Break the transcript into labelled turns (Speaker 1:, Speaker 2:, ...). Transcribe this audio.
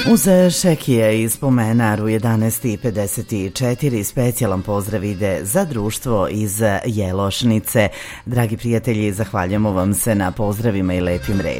Speaker 1: Uz Šekije iz Pomenar u 11:54 specijalan pozdrav ide za društvo iz Jelošnice. Dragi prijatelji, zahvaljujemo vam se na pozdravima i lepim rečima.